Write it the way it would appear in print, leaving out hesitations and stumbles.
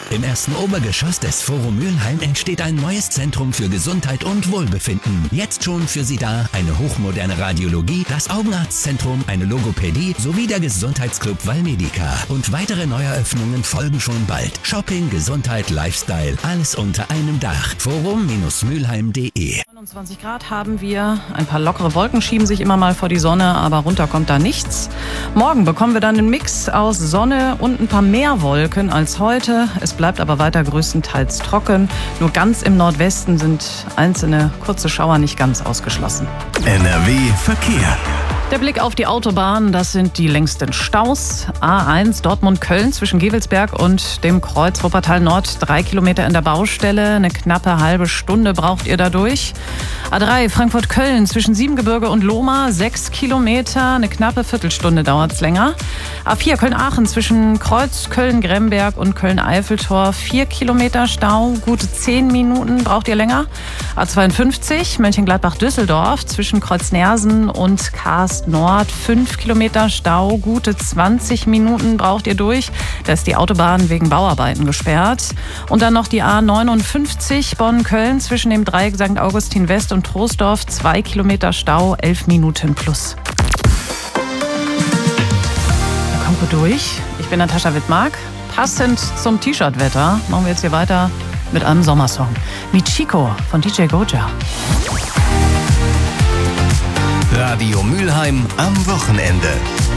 Im ersten Obergeschoss des Forum Mülheim entsteht ein neues Zentrum für Gesundheit und Wohlbefinden. Jetzt schon für Sie da eine hochmoderne Radiologie, das Augenarztzentrum, eine Logopädie sowie der Gesundheitsclub Valmedica. Und weitere Neueröffnungen folgen schon bald. Shopping, Gesundheit, Lifestyle, alles unter einem Dach. Forum-mülheim.de. 29 Grad haben wir, ein paar lockere Wolken schieben sich immer mal vor die Sonne, aber runter kommt da nichts. Morgen bekommen wir dann einen Mix aus Sonne und ein paar mehr Wolken als heute. Es bleibt aber weiter größtenteils trocken. Nur ganz im Nordwesten sind einzelne kurze Schauer nicht ganz ausgeschlossen. NRW Verkehr. Der Blick auf die Autobahn, das sind die längsten Staus. A1 Dortmund-Köln zwischen Gevelsberg und dem Kreuz Wuppertal Nord, 3 Kilometer in der Baustelle. Eine knappe halbe Stunde braucht ihr dadurch. A3 Frankfurt-Köln zwischen Siebengebirge und Lohmar, 6 Kilometer. Eine knappe Viertelstunde dauert es länger. A4 Köln-Aachen zwischen Kreuz Köln-Gremberg und Köln-Eiffeltor, 4 Kilometer Stau. Gute 10 Minuten braucht ihr länger. A52 Mönchengladbach-Düsseldorf zwischen Kreuz-Nersen und Karst Nord, 5 Kilometer Stau, gute 20 Minuten braucht ihr durch. Da ist die Autobahn wegen Bauarbeiten gesperrt. Und dann noch die A59 Bonn-Köln zwischen dem Dreieck St. Augustin West und Troisdorf, 2 Kilometer Stau, 11 Minuten plus. Da kommt gut durch. Ich bin Natascha Wittmark. Passend zum T-Shirt-Wetter machen wir jetzt hier weiter mit einem Sommersong. Michiko von DJ Goja. Radio Mülheim am Wochenende.